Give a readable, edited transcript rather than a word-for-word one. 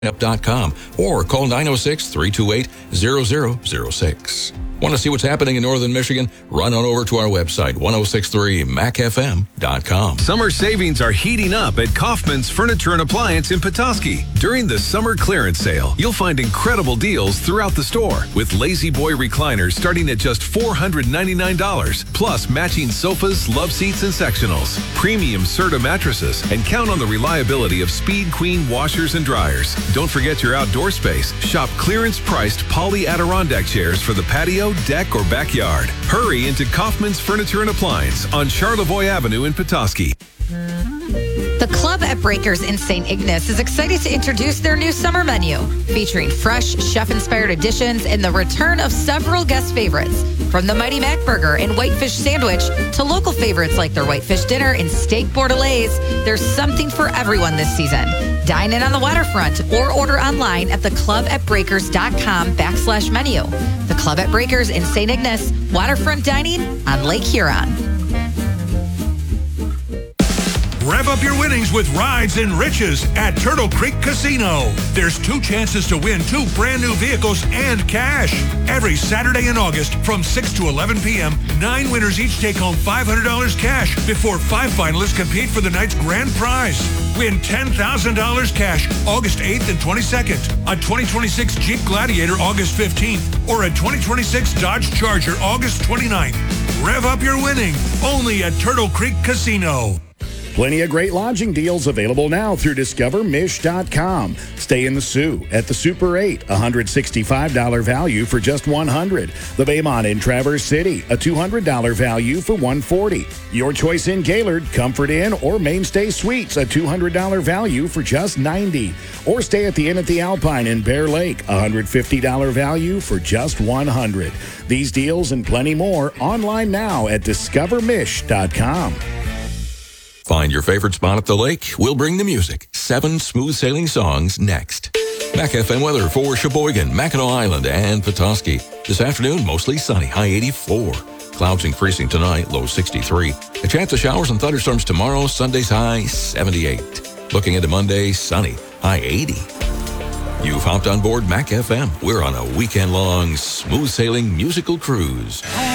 up.com or call 906-328-0006. Want to see what's happening in Northern Michigan? Run on over to our website, 1063macfm.com. Summer savings are heating up at Kaufman's Furniture and Appliance in Petoskey. During the summer clearance sale, you'll find incredible deals throughout the store with Lazy Boy recliners starting at just $499, plus matching sofas, love seats, and sectionals, premium Serta mattresses, and count on the reliability of Speed Queen washers and dryers. Don't forget your outdoor space. Shop clearance-priced Poly Adirondack chairs for the patio, deck, or backyard. Hurry into Kaufman's Furniture and Appliance on Charlevoix Avenue in Petoskey. The Club at Breakers in St. Ignace is excited to introduce their new summer menu, featuring fresh, chef-inspired additions and the return of several guest favorites. From the Mighty Mac Burger and Whitefish Sandwich to local favorites like their Whitefish Dinner and Steak Bordelaise, there's something for everyone this season. Dine in on the waterfront or order online at theclubatbreakers.com/menu. The Club at Breakers in St. Ignace, waterfront dining on Lake Huron. Rev up your winnings with Rides and Riches at Turtle Creek Casino. There's 2 chances to win 2 brand new vehicles and cash. Every Saturday in August from 6 to 11 p.m., 9 winners each take home $500 cash before 5 finalists compete for the night's grand prize. Win $10,000 cash August 8th and 22nd, a 2026 Jeep Gladiator August 15th, or a 2026 Dodge Charger August 29th. Rev up your winning only at Turtle Creek Casino. Plenty of great lodging deals available now through discovermish.com. Stay in the Sioux at the Super 8, $165 value for just $100. The Baymont in Traverse City, a $200 value for $140. Your choice in Gaylord, Comfort Inn, or Mainstay Suites, a $200 value for just $90. Or stay at the Inn at the Alpine in Bear Lake, $150 value for just $100. These deals and plenty more online now at discovermish.com. Find your favorite spot at the lake. We'll bring the music. 7 smooth sailing songs next. Mac FM weather for Sheboygan, Mackinac Island, and Petoskey. This afternoon, mostly sunny, high 84. Clouds increasing tonight, low 63. A chance of showers and thunderstorms tomorrow, Sunday's high 78. Looking into Monday, sunny, high 80. You've hopped on board Mac FM. We're on a weekend-long smooth sailing musical cruise.